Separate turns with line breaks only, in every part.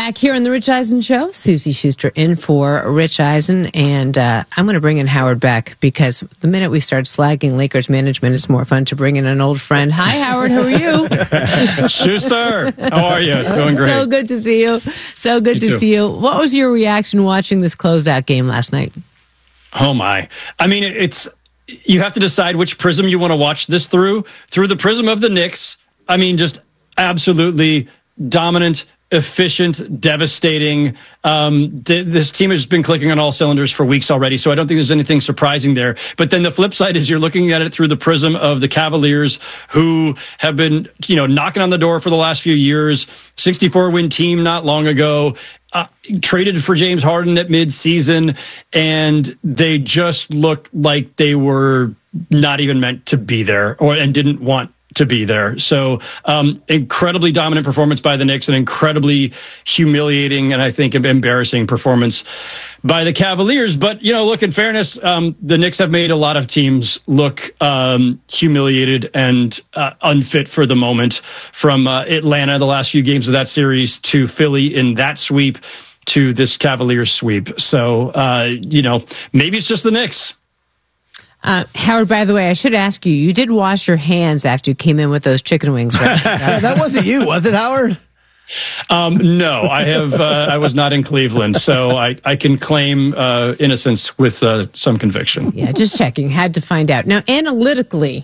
Back here on the Rich Eisen Show, Susie Schuster in for Rich Eisen, and I'm going to bring in Howard Beck because the minute we start slagging Lakers management, it's more fun to bring in an old friend. Hi, Howard. How are you?
Schuster, how are you? Doing great.
So good to see you. So good to see you. What was your reaction watching this closeout game last night?
Oh my! I mean, you have to decide which prism you want to watch this through. Through the prism of the Knicks. I mean, just absolutely dominant, efficient, devastating. This team has been clicking on all cylinders for weeks already, so I don't think there's anything surprising there. But then the flip side is you're looking at it through the prism of the Cavaliers, who have been, knocking on the door for the last few years. 64-win team not long ago. Traded for James Harden at mid-season, and they just looked like they were not even meant to be there, and didn't want to be there. So incredibly dominant performance by the Knicks, an incredibly humiliating and I think embarrassing performance by the Cavaliers. But, look, in fairness, the Knicks have made a lot of teams look humiliated and unfit for the moment, from Atlanta, the last few games of that series, to Philly in that sweep, to this Cavaliers sweep. So, maybe it's just the Knicks.
Howard, by the way, I should ask you, you did wash your hands after you came in with those chicken wings, right?
That wasn't you, was it, Howard?
No, I was not in Cleveland, so I can claim innocence with some conviction.
Yeah, just checking. Had to find out. Now, analytically,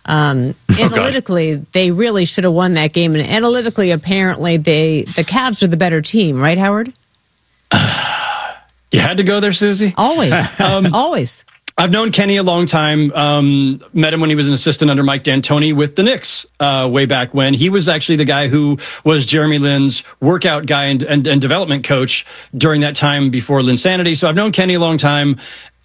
they really should have won that game. And analytically, apparently, the Cavs are the better team, right, Howard?
You had to go there, Susie?
Always. Always.
I've known Kenny a long time. Met him when he was an assistant under Mike D'Antoni with the Knicks way back when. He was actually the guy who was Jeremy Lin's workout guy and development coach during that time before Linsanity. So I've known Kenny a long time.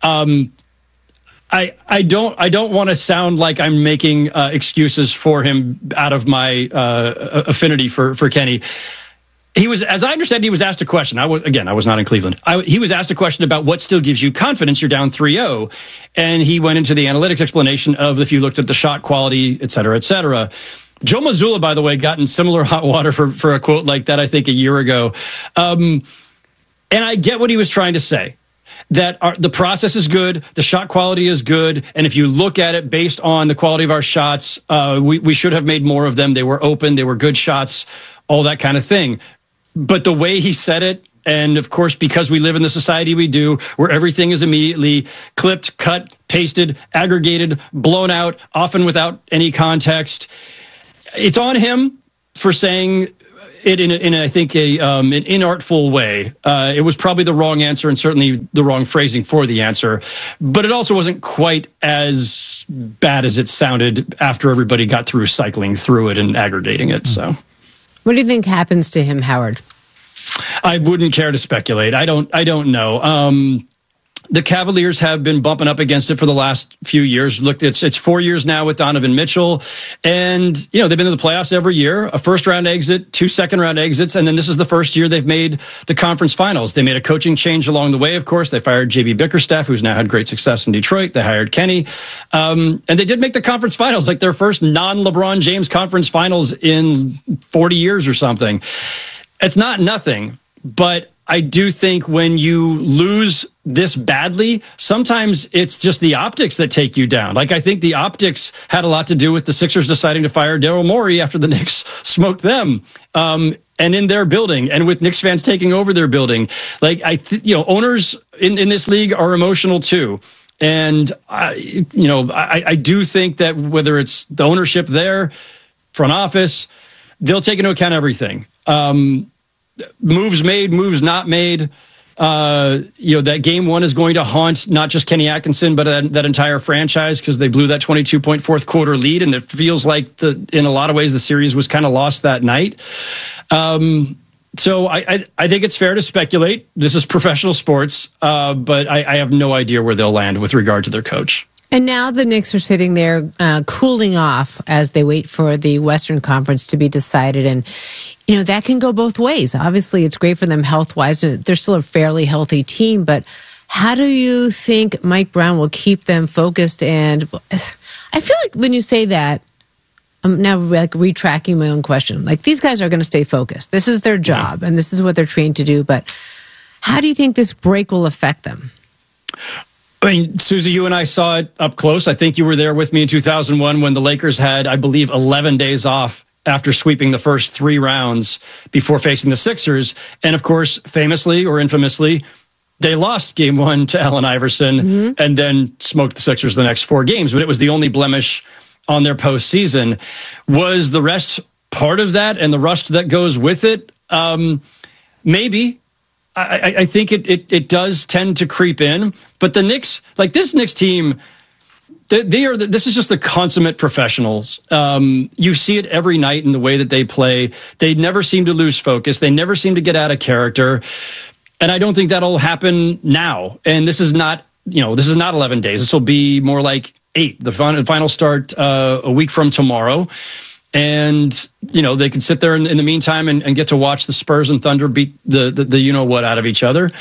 I don't want to sound like I'm making excuses for him out of my affinity for Kenny. He was, as I understand, he was asked a question. I was not in Cleveland. He was asked a question about what still gives you confidence. You're down 3-0. And he went into the analytics explanation of if you looked at the shot quality, et cetera, et cetera. Joe Mazzulla, by the way, got in similar hot water for a quote like that, I think, a year ago. And I get what he was trying to say. That the process is good, the shot quality is good, and if you look at it based on the quality of our shots, we should have made more of them. They were open, they were good shots, all that kind of thing. But the way he said it, and of course, because we live in the society we do, where everything is immediately clipped, cut, pasted, aggregated, blown out, often without any context, it's on him for saying it in I think, an inartful way. It was probably the wrong answer and certainly the wrong phrasing for the answer. But it also wasn't quite as bad as it sounded after everybody got through cycling through it and aggregating it. So,
what do you think happens to him, Howard?
I wouldn't care to speculate. I don't know. The Cavaliers have been bumping up against it for the last few years. Look, it's 4 years now with Donovan Mitchell. And, they've been in the playoffs every year, a first-round exit, 2 second-round exits, and then this is the first year they've made the conference finals. They made a coaching change along the way, of course. They fired J.B. Bickerstaff, who's now had great success in Detroit. They hired Kenny. And they did make the conference finals, like their first non-LeBron James conference finals in 40 years or something. It's not nothing, but I do think when you lose this badly, sometimes it's just the optics that take you down. Like, I think the optics had a lot to do with the Sixers deciding to fire Daryl Morey after the Knicks smoked them, and in their building, and with Knicks fans taking over their building. Like, owners in this league are emotional too. And I do think that whether it's the ownership there, front office, they'll take into account everything. Moves made, moves not made. That game one is going to haunt not just Kenny Atkinson, but that entire franchise, because they blew that 22-point fourth quarter lead, and it feels like in a lot of ways the series was kind of lost that night. So I think it's fair to speculate. This is professional sports, but I have no idea where they'll land with regard to their coach.
And now the Knicks are sitting there cooling off as they wait for the Western Conference to be decided. And, that can go both ways. Obviously, it's great for them health-wise. They're still a fairly healthy team. But how do you think Mike Brown will keep them focused? And I feel like when you say that, I'm now like retracking my own question. Like, these guys are going to stay focused. This is their job, and this is what they're trained to do. But how do you think this break will affect them?
I mean, Susie, you and I saw it up close. I think you were there with me in 2001 when the Lakers had, I believe, 11 days off after sweeping the first 3 rounds before facing the Sixers. And of course, famously or infamously, they lost game 1 to Allen Iverson and then smoked the Sixers the next 4 games. But it was the only blemish on their postseason. Was the rest part of that and the rust that goes with it? Maybe. I think it does tend to creep in. But the Knicks, like this Knicks team, this is just the consummate professionals. You see it every night in the way that they play. They never seem to lose focus. They never seem to get out of character. And I don't think that'll happen now. And this is not 11 days. This will be more like 8. The final start a week from tomorrow. And, they can sit there in the meantime and get to watch the Spurs and Thunder beat the you-know-what out of each other.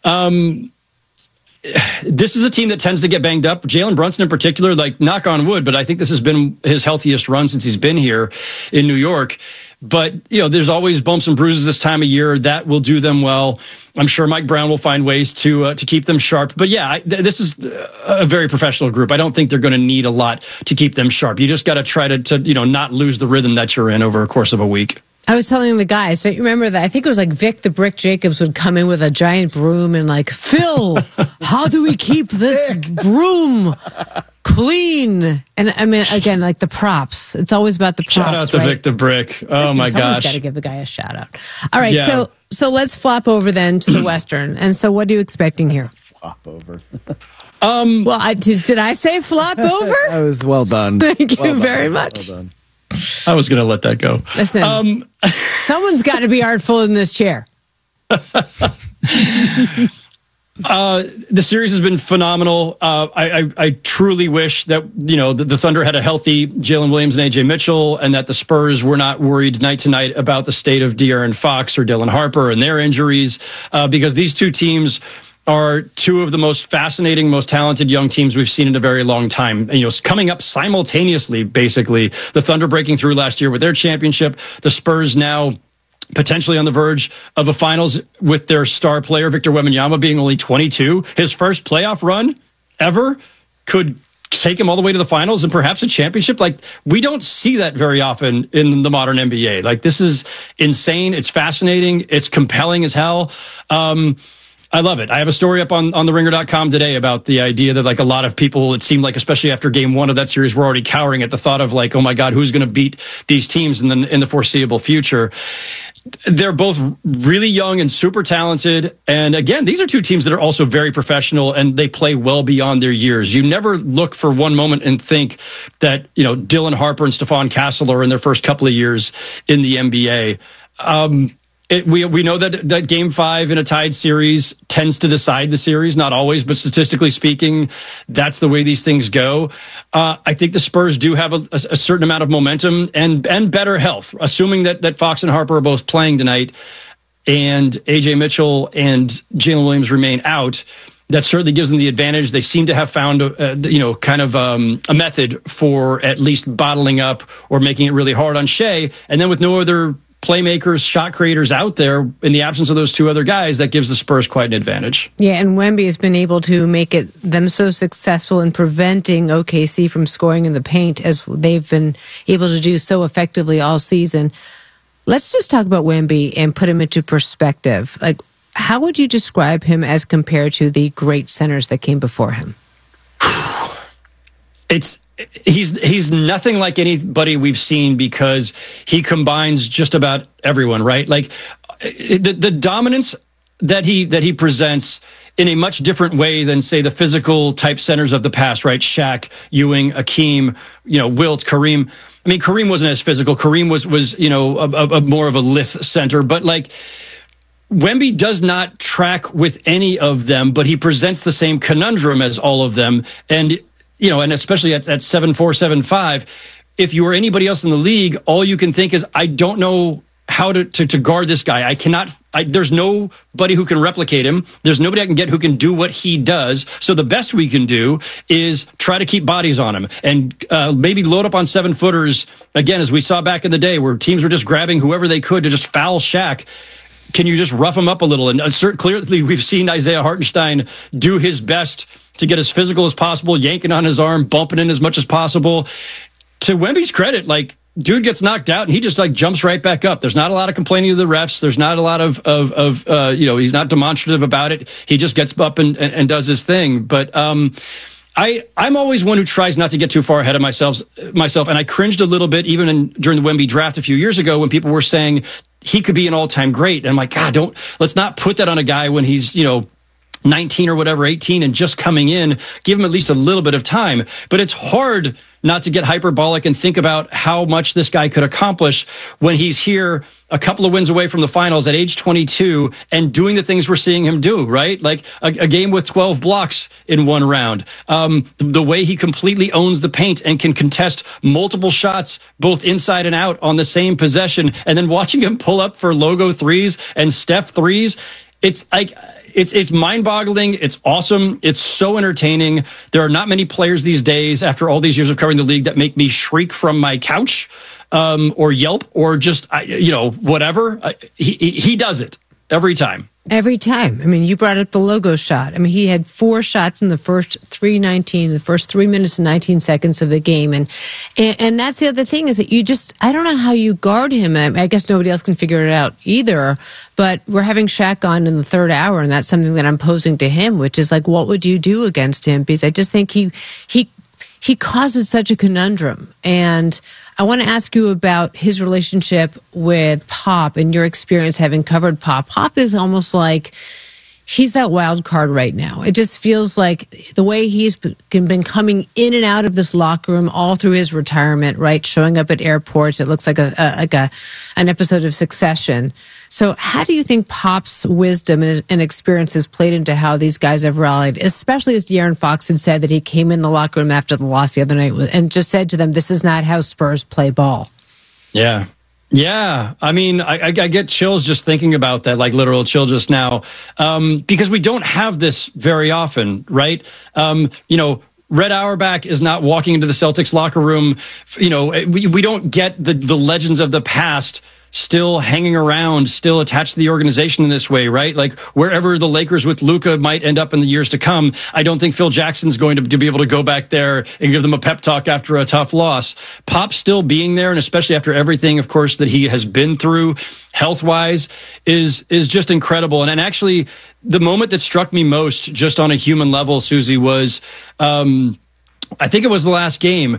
This is a team that tends to get banged up. Jalen Brunson in particular, like, knock on wood, but I think this has been his healthiest run since he's been here in New York. But, there's always bumps and bruises this time of year. That will do them well. I'm sure Mike Brown will find ways to keep them sharp. But yeah, this is a very professional group. I don't think they're going to need a lot to keep them sharp. You just got to try to not lose the rhythm that you're in over a course of a week.
I was telling the guys, so you remember that? I think it was like Vic the Brick Jacobs would come in with a giant broom and like, Phil, how do we keep this broom clean? And I mean, again, like the props. It's always about the props.
Shout out to Vic the Brick. Oh, my gosh.
Someone's got to give the guy a shout out. All right, yeah. So let's flop over then to the Western. And so what are you expecting here?
Flop over.
Well, did I say flop over?
That was well done.
Thank you very much.
Well done.
I was going to let that go.
Listen, someone's got to be artful in this chair.
The series has been phenomenal. I truly wish that, the Thunder had a healthy Jalen Williams and AJ Mitchell, and that the Spurs were not worried night to night about the state of De'Aaron Fox or Dylan Harper and their injuries, because these two teams are two of the most fascinating, most talented young teams we've seen in a very long time. Coming up simultaneously, basically. The Thunder breaking through last year with their championship. The Spurs now potentially on the verge of a finals with their star player, Victor Wembanyama, being only 22. His first playoff run ever could take him all the way to the finals and perhaps a championship. Like, we don't see that very often in the modern NBA. Like, this is insane. It's fascinating. It's compelling as hell. I love it. I have a story up on theringer.com today about the idea that, like, a lot of people, it seemed like, especially after game 1 of that series, were already cowering at the thought of, like, oh my God, who's going to beat these teams in the foreseeable future? They're both really young and super talented. And again, these are two teams that are also very professional, and they play well beyond their years. You never look for one moment and think that, Dylan Harper and Stephon Castle are in their first couple of years in the NBA. We know that game 5 in a tied series tends to decide the series, not always, but statistically speaking, that's the way these things go. I think the Spurs do have a certain amount of momentum and better health, assuming that Fox and Harper are both playing tonight and AJ Mitchell and Jalen Williams remain out. That certainly gives them the advantage. They seem to have found a method for at least bottling up or making it really hard on Shea. And then with no other playmakers, shot creators out there, in the absence of those two other guys, that gives the Spurs quite an advantage.
Yeah, and Wemby has been able to make them so successful in preventing OKC from scoring in the paint, as they've been able to do so effectively all season. Let's just talk about Wemby and put him into perspective. Like, how would you describe him as compared to the great centers that came before him?
He's nothing like anybody we've seen, because he combines just about everyone, right? Like, the dominance that he presents in a much different way than, say, the physical type centers of the past, right? Shaq, Ewing, Akeem, Wilt, Kareem. I mean, Kareem wasn't as physical. Kareem was a more of a lithe center, but like, Wemby does not track with any of them, but he presents the same conundrum as all of them. And and especially at 7'4", 7'5", if you were anybody else in the league, all you can think is, I don't know how to guard this guy. There's nobody who can replicate him. There's nobody I can get who can do what he does. So the best we can do is try to keep bodies on him and maybe load up on 7-footers again, as we saw back in the day where teams were just grabbing whoever they could to just foul Shaq. Can you just rough him up a little? And clearly we've seen Isaiah Hartenstein do his best to get as physical as possible, yanking on his arm, bumping in as much as possible. To Wemby's credit, like, dude gets knocked out and he just like jumps right back up. There's not a lot of complaining to the refs. There's not a lot of he's not demonstrative about it. He just gets up and does his thing. But I'm always one who tries not to get too far ahead of myself. And I cringed a little bit even during the Wemby draft a few years ago when people were saying he could be an all-time great. And I'm like, God, let's not put that on a guy when he's, 19 or whatever, 18 and just coming in. Give him at least a little bit of time. But it's hard not to get hyperbolic and think about how much this guy could accomplish when he's here a couple of wins away from the finals at age 22 and doing the things we're seeing him do, right? Like a game with 12 blocks in one round. The way he completely owns the paint and can contest multiple shots, both inside and out on the same possession. And then watching him pull up for logo threes and Steph threes. It's like, it's mind-boggling. It's awesome. It's so entertaining. There are not many players these days, after all these years of covering the league, that make me shriek from my couch or yelp or just, whatever. He does it every time.
Every time. I mean, you brought up the logo shot. I mean, he had 4 shots in the first 3 minutes and 19 seconds of the game. And that's the other thing is that I don't know how you guard him. I guess nobody else can figure it out either. But we're having Shaq on in the third hour, and that's something that I'm posing to him, which is like, what would you do against him? Because I just think he causes such a conundrum. And I want to ask you about his relationship with Pop and your experience having covered Pop. Pop is almost like he's that wild card right now. It just feels like the way he's been coming in and out of this locker room all through his retirement, right? Showing up at airports. It looks like an episode of Succession. So how do you think Pop's wisdom and experiences played into how these guys have rallied, especially as De'Aaron Fox had said that he came in the locker room after the loss the other night and just said to them, this is not how Spurs play ball.
Yeah. Yeah. I mean, I get chills just thinking about that, like literal chill just now, because we don't have this very often, right? Red Auerbach is not walking into the Celtics locker room. We don't get the legends of the past still hanging around, still attached to the organization in this way, right? Like wherever the Lakers with Luka might end up in the years to come, I don't think Phil Jackson's going to be able to go back there and give them a pep talk after a tough loss. Pop still being there, and especially after everything, of course, that he has been through health-wise, is just incredible. And actually, the moment that struck me most, just on a human level, Susie, was I think it was the last game.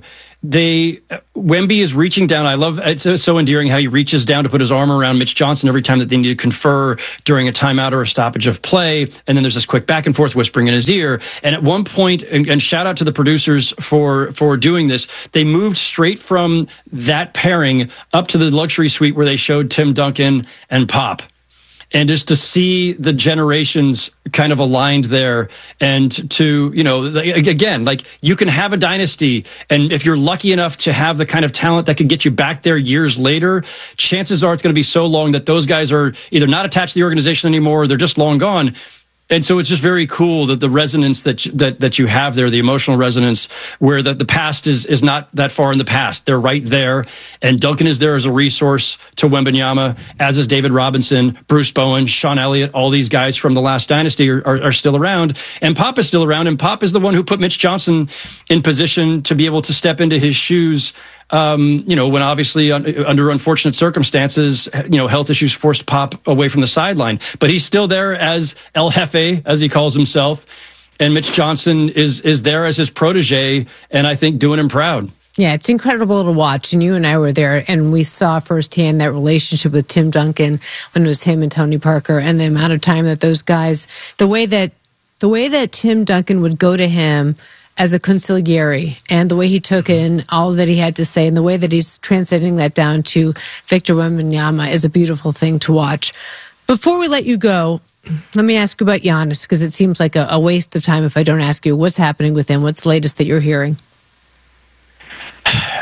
Wemby is reaching down. I love it's so endearing how he reaches down to put his arm around Mitch Johnson every time that they need to confer during a timeout or a stoppage of play. And then there's this quick back and forth whispering in his ear. And at one point, and shout out to the producers for doing this, they moved straight from that pairing up to the luxury suite where they showed Tim Duncan and Pop. And just to see the generations kind of aligned there, and to, again, like you can have a dynasty, and if you're lucky enough to have the kind of talent that could get you back there years later, chances are it's going to be so long that those guys are either not attached to the organization anymore, or they're just long gone. And so it's just very cool that the resonance that you have there, the emotional resonance, where the past is not that far in the past. They're right there. And Duncan is there as a resource to Wembanyama, as is David Robinson, Bruce Bowen, Sean Elliott. All these guys from the last dynasty are still around. And Pop is still around. And Pop is the one who put Mitch Johnson in position to be able to step into his shoes. When obviously under unfortunate circumstances, health issues forced Pop away from the sideline, but he's still there as El Jefe, as he calls himself. And Mitch Johnson is there as his protege, and I think doing him proud.
Yeah, it's incredible to watch. And you and I were there, and we saw firsthand that relationship with Tim Duncan when it was him and Tony Parker, and the amount of time that those guys, the way that Tim Duncan would go to him as a consigliere, and the way he took in all that he had to say, and the way that he's translating that down to Victor Wembanyama is a beautiful thing to watch. Before we let you go, let me ask you about Giannis, because it seems like a waste of time if I don't ask you what's happening with him. What's the latest that you're hearing?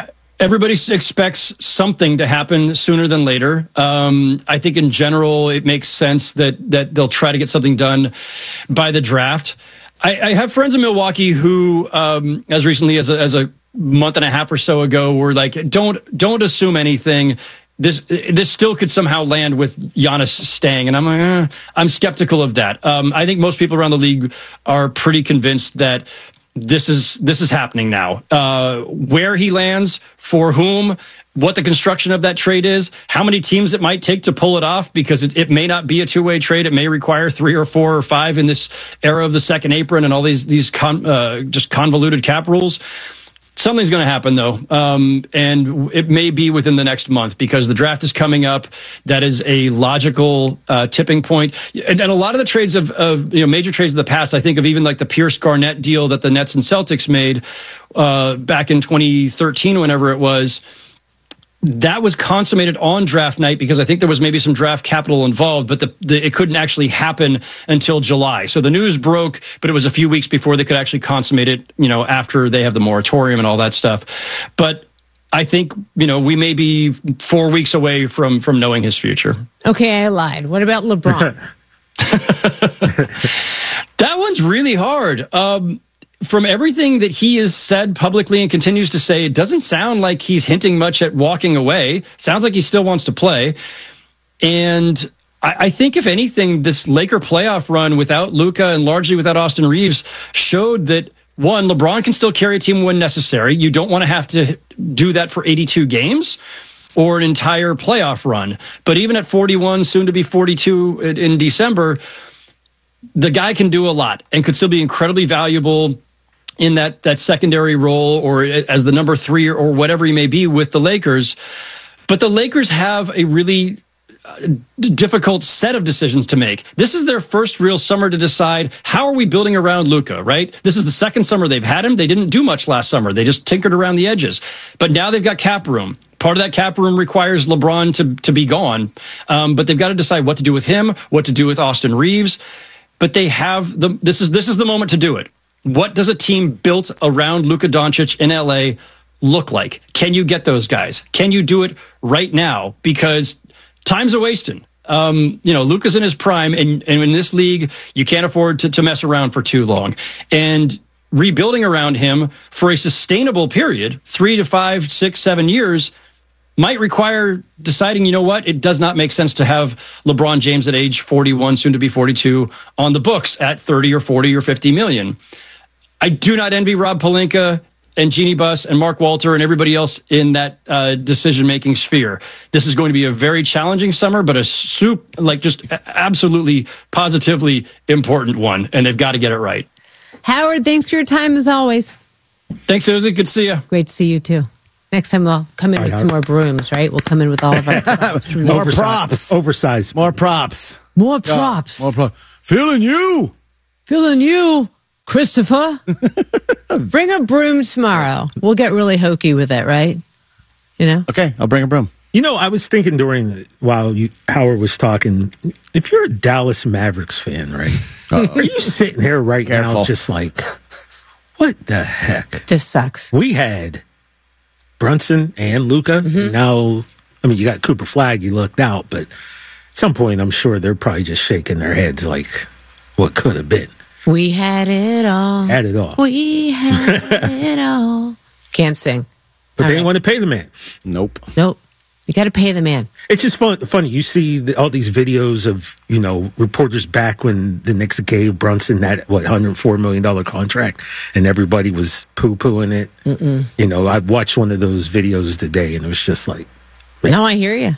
Everybody expects something to happen sooner than later. I think in general, it makes sense that they'll try to get something done by the draft. I have friends in Milwaukee who, as recently as a month and a half or so ago, were like, don't assume anything. This still could somehow land with Giannis staying, and I'm like, I'm skeptical of that. I think most people around the league are pretty convinced that this is happening now. Where he lands, for whom, what the construction of that trade is, how many teams it might take to pull it off, because it may not be a two-way trade. It may require 3 or 4 or 5 in this era of the second apron and all these just convoluted cap rules. Something's going to happen, though, and it may be within the next month, because the draft is coming up. That is a logical tipping point. And a lot of the trades of major trades of the past, I think of even like the Pierce Garnett deal that the Nets and Celtics made back in 2013, whenever it was. That was consummated on draft night, because I think there was maybe some draft capital involved, but it couldn't actually happen until July. So the news broke, but it was a few weeks before they could actually consummate it, after they have the moratorium and all that stuff. But I think, we may be 4 weeks away from knowing his future.
Okay, I lied. What about LeBron?
That one's really hard. From everything that he has said publicly and continues to say, it doesn't sound like he's hinting much at walking away. Sounds like he still wants to play. And I think, if anything, this Laker playoff run without Luka and largely without Austin Reeves showed that, one, LeBron can still carry a team when necessary. You don't want to have to do that for 82 games or an entire playoff run. But even at 41, soon to be 42 in December, the guy can do a lot and could still be incredibly valuable in that secondary role, or as the number 3 or whatever he may be with the Lakers. But the Lakers have a really difficult set of decisions to make. This is their first real summer to decide, how are we building around Luka, right? This is the second summer they've had him. They didn't do much last summer. They just tinkered around the edges. But now they've got cap room. Part of that cap room requires LeBron to be gone. But they've got to decide what to do with him, what to do with Austin Reeves. But they have this is the moment to do it. What does a team built around Luka Doncic in LA look like? Can you get those guys? Can you do it right now? Because time's a wasting. Luka's in his prime, and in this league, you can't afford to mess around for too long. And rebuilding around him for a sustainable period, 3 to 5, 6, 7 years, might require deciding, it does not make sense to have LeBron James at age 41, soon to be 42, on the books at 30 or 40 or 50 million. I do not envy Rob Pelinka and Jeannie Buss and Mark Walter and everybody else in that decision-making sphere. This is going to be a very challenging summer, but just absolutely, positively important one, and they've got to get it right.
Howard, thanks for your time as always.
Thanks, Susie. Good to see you.
Great to see you too. Next time we'll come in with some more brooms, right? We'll come in with all of our props.
More props.
Oversized.
More props.
More props.
More props. Feeling you,
Christopher. Bring a broom tomorrow. We'll get really hokey with it, right?
Okay, I'll bring a broom.
I was thinking while Howard was talking, if you're a Dallas Mavericks fan, right? Are you sitting here right now just like, what the heck?
This sucks.
We had Brunson and Luka. Mm-hmm. Now, you got Cooper Flagg, you looked out, but at some point, I'm sure they're probably just shaking their heads like, what could have been?
We had it all. We had it all. Can't sing.
But they didn't want to pay the man.
Nope.
You got to pay the man.
It's just funny. You see all these videos of, reporters back when the Knicks gave Brunson that, $104 million contract, and everybody was poo-pooing it. Mm-mm. I watched one of those videos today, and it was just like, man.
No, I hear you.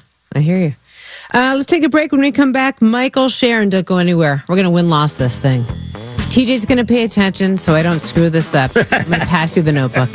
Let's take a break. When we come back, Michael Sharon, don't go anywhere. We're going to win-loss this thing. TJ's going to pay attention so I don't screw this up. I'm going to pass you the notebook.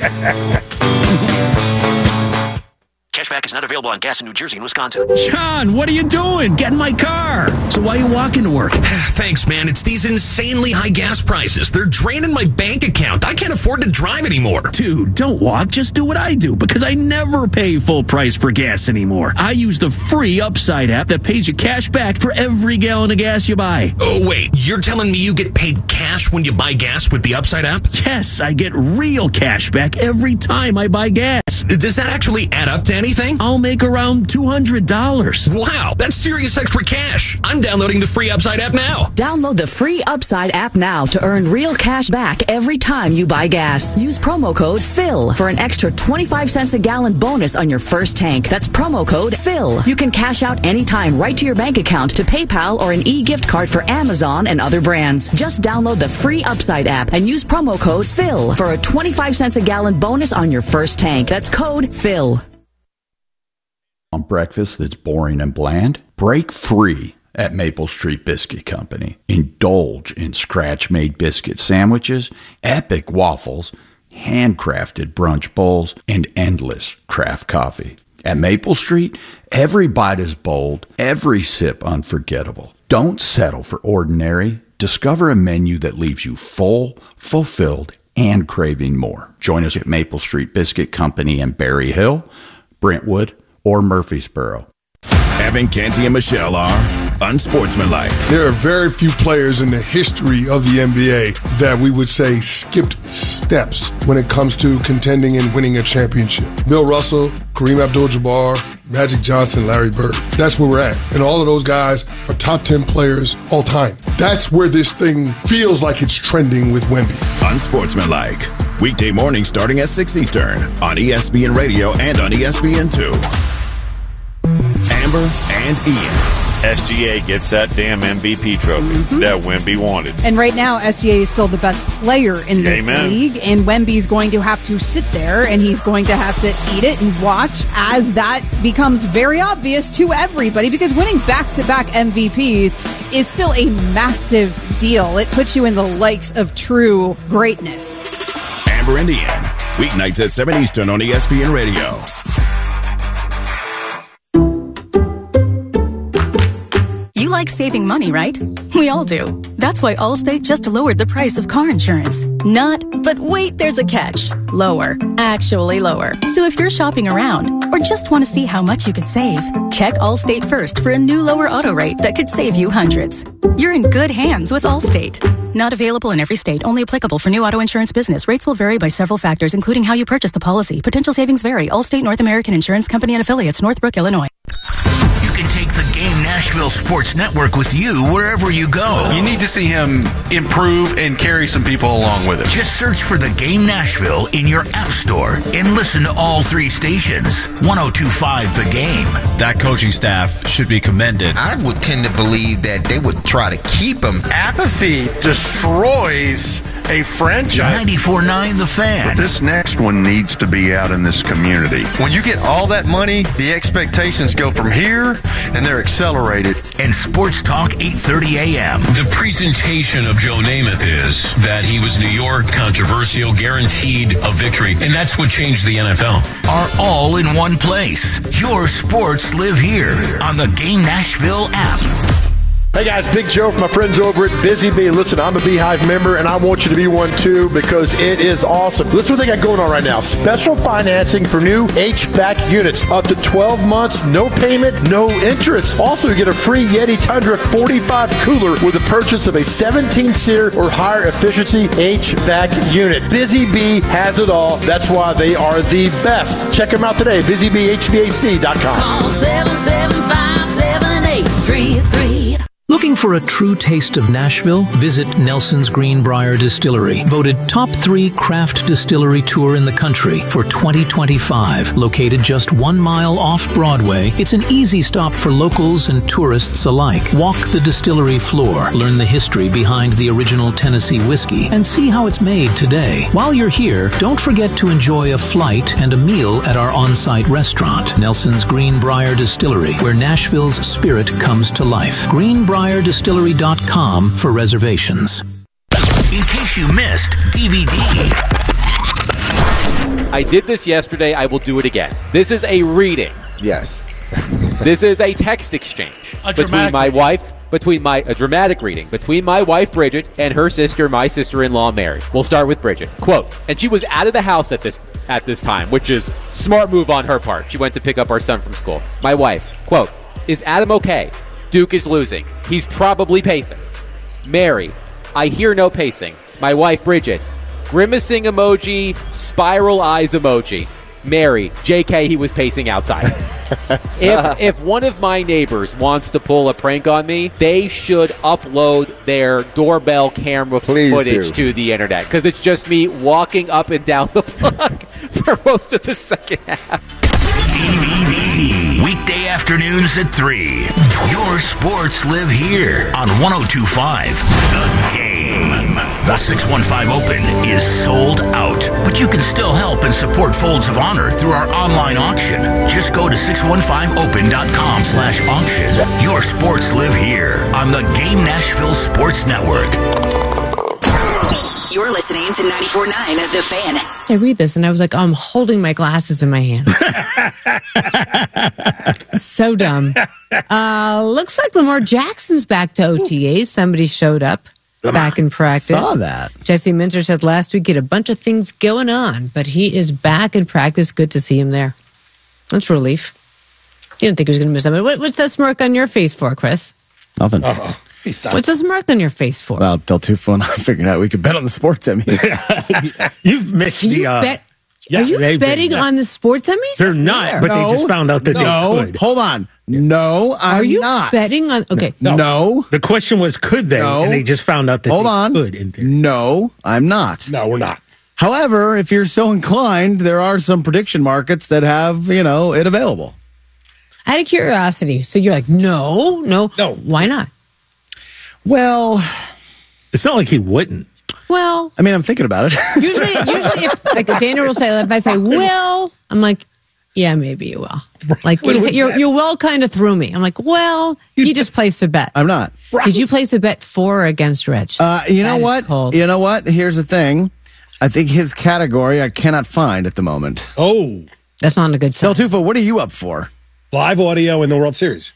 Cashback is not available on gas in New Jersey and Wisconsin.
John, what are you doing? Get in my car. So
So why are you walking to work?
Thanks, man. It's these insanely high gas prices. They're draining my bank account. I can't afford to drive anymore.
Dude, don't walk. Just do what I do, because I never pay full price for gas anymore. I use the free Upside app that pays you cash back for every gallon of gas you buy.
Oh, wait. You're telling me you get paid cash when you buy gas with the Upside app?
Yes, I get real cash back every time I buy gas.
Does that actually add up to anything?
I'll make around $200.
Wow, that's serious extra cash. I'm downloading the free Upside app now.
Download the free Upside app now to earn real cash back every time you buy gas. Use promo code PHIL for an extra 25 cents a gallon bonus on your first tank. That's promo code PHIL. You can cash out anytime right to your bank account, to PayPal, or an e-gift card for Amazon and other brands. Just download the free Upside app and use promo code PHIL for a 25 cents a gallon bonus on your first tank. That's code PHIL.
On breakfast that's boring and bland? Break free at Maple Street Biscuit Company. Indulge in scratch-made biscuit sandwiches, epic waffles, handcrafted brunch bowls, and endless craft coffee. At Maple Street, every bite is bold, every sip unforgettable. Don't settle for ordinary. Discover a menu that leaves you full, fulfilled, and craving more. Join us at Maple Street Biscuit Company in Berry Hill, Brentwood, or Murfreesboro.
Evan, Canty, and Michelle are unsportsmanlike.
There are very few players in the history of the NBA that we would say skipped steps when it comes to contending and winning a championship. Bill Russell, Kareem Abdul-Jabbar, Magic Johnson, Larry Bird. That's where we're at. And all of those guys are top 10 players all time. That's where this thing feels like it's trending with Wemby.
Unsportsmanlike. Weekday mornings starting at 6 Eastern on ESPN Radio and on ESPN2. Amber and Ian.
SGA gets that damn MVP trophy that Wemby wanted.
And right now, SGA is still the best player in this league, and Wemby's going to have to sit there, and he's going to have to eat it and watch as that becomes very obvious to everybody, because winning back-to-back MVPs is still a massive deal. It puts you in the likes of true greatness.
Amber and Ian, weeknights at 7 Eastern on ESPN Radio.
You like saving money, right? We all do. That's why Allstate just lowered the price of car insurance. Not, but wait, there's a catch. Lower. Actually lower. So if you're shopping around or just want to see how much you could save, check Allstate first for a new lower auto rate that could save you hundreds. You're in good hands with Allstate. Not available in every state. Only applicable for new auto insurance business. Rates will vary by several factors, including how you purchase the policy. Potential savings vary. Allstate North American Insurance Company and Affiliates, Northbrook, Illinois.
You can take the Game Nashville Sports Network with you wherever you go.
You need to see him improve and carry some people along with him.
Just search for the Game Nashville in your app store and listen to all three stations. 102.5 The Game.
That coaching staff should be commended.
I would tend to believe that they would try to keep him.
Apathy destroys a franchise.
94.9 The Fan.
But this next one needs to be out in this community.
When you get all that money, the expectations go from here, and they're accelerated.
And Sports Talk 8:30 a.m.
The presentation of Joe Namath is that he was New York, controversial, guaranteed a victory, and that's what changed the NFL.
Are all in one place. Your sports live here on the Game Nashville app.
Hey guys, Big Joe from my friends over at Busy Bee. Listen, I'm a Beehive member and I want you to be one too because it is awesome. Listen what they got going on right now. Special financing for new HVAC units. Up to 12 months, no payment, no interest. Also, you get a free Yeti Tundra 45 cooler with the purchase of a 17-seater or higher efficiency HVAC unit. Busy Bee has it all. That's why they are the best. Check them out today, busybeehvac.com.
Call 775-7833. Looking for a true taste of Nashville? Visit Nelson's Greenbrier Distillery, voted top 3 craft distillery tour in the country for 2025. Located just 1 mile off Broadway, it's an easy stop for locals and tourists alike. Walk the distillery floor, learn the history behind the original Tennessee whiskey, and see how it's made today. While you're here, don't forget to enjoy a flight and a meal at our on-site restaurant, Nelson's Greenbrier Distillery, where Nashville's spirit comes to life. GreenbrierDistillery.com for reservations.
In case you missed DVD.
I did this yesterday. I will do it again. This is a reading.
Yes.
This is a text exchange between my wife between a dramatic reading between my wife Bridget and her sister, my sister-in-law Mary. We'll start with Bridget. Quote, and she was out of the house at this time, which is smart move on her part. She went to pick up our son from school. My wife, quote, is Adam okay? Duke is losing. He's probably pacing. Mary, I hear no pacing. My wife Bridget, grimacing emoji, spiral eyes emoji. Mary, JK, he was pacing outside. If one of my neighbors wants to pull a prank on me, they should upload their doorbell camera footage to the internet, because it's just me walking up and down the block for most of the second half.
Weekday afternoons at 3. Your sports live here on 102.5 The Game. The 615 Open is sold out, but you can still help and support Folds of Honor through our online auction. Just go to 615open.com/auction. Your sports live here on the Game Nashville Sports Network.
You're listening to 94.9 The Fan.
I read this and I was like, I'm holding my glasses in my hand. So dumb. Looks like Lamar Jackson's back to OTAs. Somebody showed up back in practice.
Saw that.
Jesse Minter said last week he had a bunch of things going on, but he is back in practice. Good to see him there. That's relief. You didn't think he was going to miss something. What's that smirk on your face for, Chris?
Nothing.
What's the smirk on your face for?
Well, Del Tufo and I figured out we could bet on the sports Emmys.
You've missed the...
Are you betting on the sports Emmys?
They're not, but they just found out that they could.
Hold on. No, I'm
Are you
not.
betting on... Okay.
No.
The question was, could they?
No.
And they just found out that they could.
No, I'm not.
No, we're not.
However, if you're so inclined, there are some prediction markets that have, it available.
Out of curiosity. So you're like, no. Why not?
Well,
it's not like he wouldn't.
Well,
I mean, I'm thinking about it.
usually, if, like Xander will say, if I say, well, I'm like, yeah, maybe you will. Like, your well kind of threw me. I'm like, well, he just placed a bet.
I'm not.
Did you place a bet for or against Rich?
You know what? You know what? Here's the thing. I think his category I cannot find at the moment.
Oh.
That's not a good sign.
Del Tufo, what are you up for?
Live audio in the World Series.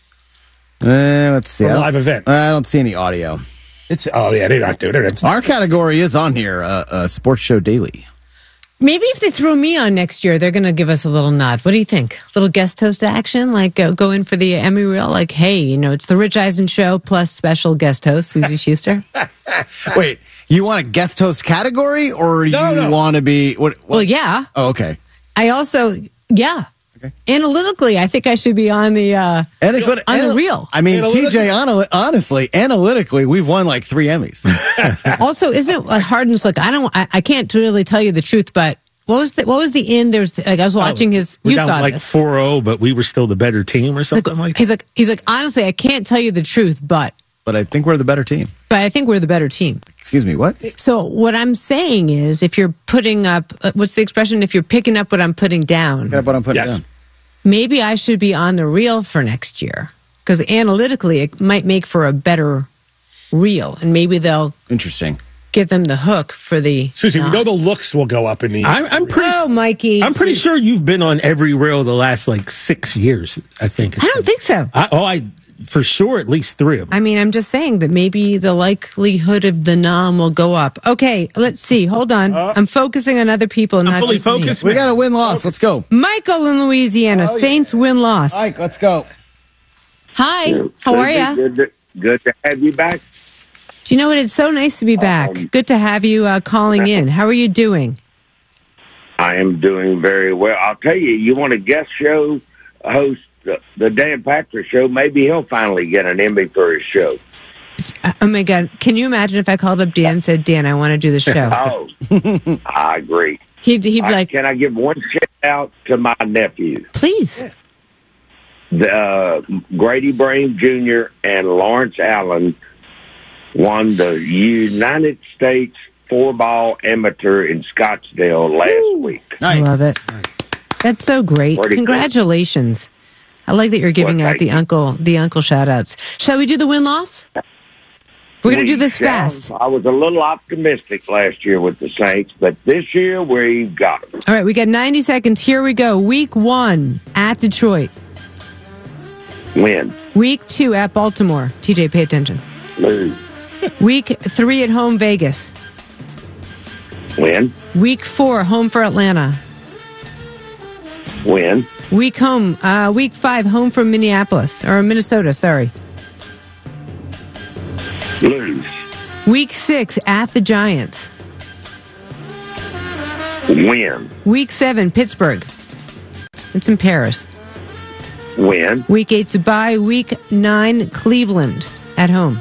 Let's see.
A live event.
I don't see any audio.
They're not doing it.
Our category is on here, Sports Show Daily.
Maybe if they throw me on next year, they're going to give us a little nod. What do you think? Little guest host action? Like go in for the Emmy reel? Like, hey, it's the Rich Eisen Show plus special guest host, Susie Schuster.
Wait, you want a guest host category or you want to be... What?
Well, yeah.
Oh, okay.
I also, yeah. Okay. Analytically, I think I should be on the on the reel.
I mean, TJ, honestly, analytically, we've won like 3 Emmys.
Also, isn't it hard? And like, I can't really tell you the truth, but what was the end? There's I was watching his.
We're down like 4-0, but we were still the better team or something like that.
He's like, honestly, I can't tell you the truth, but
I think we're the better team.
But I think we're the better team.
Excuse me, what?
So what I'm saying is, if you're putting up, what's the expression? If you're picking up what I'm putting down.
Pick up what I'm putting down.
Maybe I should be on the reel for next year, because analytically it might make for a better reel, and maybe they'll give them the hook for the.
Susie, we know the looks will go up in the.
I'm pretty.
Oh, Mikey!
I'm pretty sure you've been on every reel the last 6 years. I think.
I don't think so.
I for sure at least 3 of them.
I mean, I'm just saying that maybe the likelihood of the nom will go up. Okay, let's see. Hold on. I'm focusing on other people, not
fully
just
focused.
Me.
We got a win-loss. Let's go.
Michael in Louisiana. Saints win-loss.
Mike, let's go.
Hi. How are you?
Good to have you back.
Do you know what? It's so nice to be back. Good to have you calling in. How are you doing?
I am doing very well. I'll tell you, you want a guest show host, the Dan Patrick Show, maybe he'll finally get an Emmy for his show.
Oh, my God. Can you imagine if I called up Dan and said, Dan, I want to do the show?
Oh, I agree.
He'd be like...
Can I give one shout-out to my nephew?
Please.
Grady Brame Jr. and Lawrence Allen won the United States 4-ball amateur in Scottsdale last week.
Nice. I love it. That's so great. Congratulations. Cool. I like that you're giving out the uncle shout-outs. Shall we do the win-loss? We're going to do this fast.
I was a little optimistic last year with the Saints, but this year we've got them.
All right, we got 90 seconds. Here we go. Week 1 at Detroit.
Win.
Week 2 at Baltimore. TJ, pay attention.
Lose.
Week 3 at home, Vegas.
Win.
Week 4, home for Atlanta.
Win.
Week 5, home from Minnesota, sorry.
Lose.
Week 6, at the Giants.
Win.
Week 7, Pittsburgh. It's in Paris.
Win.
Week 8's a bye. Week 9, Cleveland at home.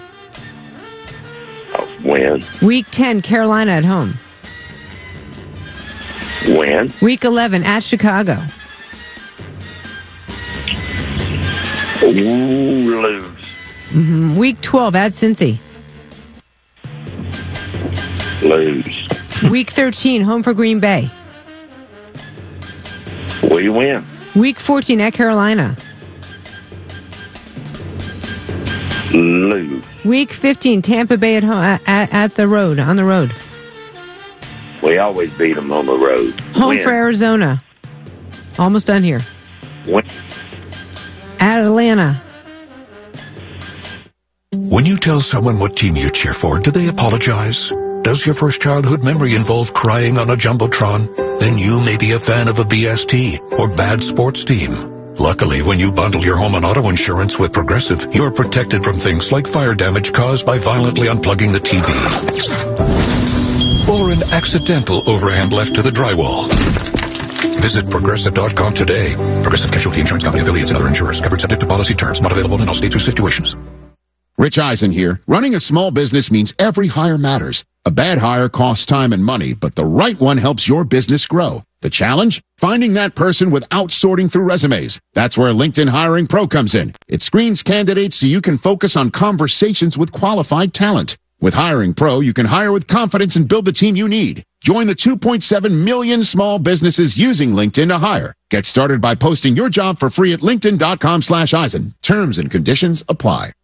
Win.
Week 10, Carolina at home.
Win.
Week 11, at Chicago.
Ooh, lose.
Mm-hmm. Week 12, at Cincy.
Lose.
Week 13, home for Green Bay.
We win.
Week 14, at Carolina.
Lose.
Week 15, Tampa Bay at home, at the road, on the road.
We always beat them on the road.
Home for Arizona. Almost done here.
Win.
At Atlanta.
When you tell someone what team you cheer for, do they apologize? Does your first childhood memory involve crying on a Jumbotron? Then you may be a fan of a BST or bad sports team. Luckily, when you bundle your home and auto insurance with Progressive, you're protected from things like fire damage caused by violently unplugging the TV. Or an accidental overhand left to the drywall. Visit Progressive.com today. Progressive Casualty Insurance Company, affiliates, and other insurers. Covered subject to policy terms. Not available in all states or situations.
Rich Eisen here. Running a small business means every hire matters. A bad hire costs time and money, but the right one helps your business grow. The challenge? Finding that person without sorting through resumes. That's where LinkedIn Hiring Pro comes in. It screens candidates so you can focus on conversations with qualified talent. With Hiring Pro, you can hire with confidence and build the team you need. Join the 2.7 million small businesses using LinkedIn to hire. Get started by posting your job for free at linkedin.com/Eisen. Terms and conditions apply.